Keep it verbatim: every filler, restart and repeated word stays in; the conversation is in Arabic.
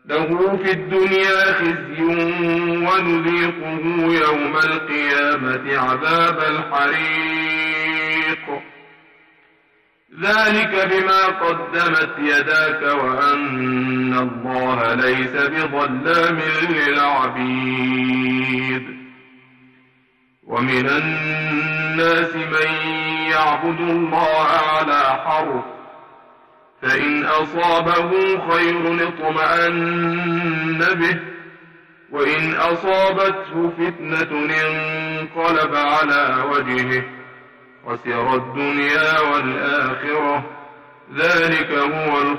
له في الدنيا خزي ونذيقه يوم القيامة عذاب الحريق ذلك بما قدمت يداك وأن الله ليس بظلام للعبيد ومن الناس من يعبد الله على حرف فإن أصابه خير اطمأن به وإن أصابته فتنة انقلب على وجهه خسر الدنيا والآخرة ذلك هو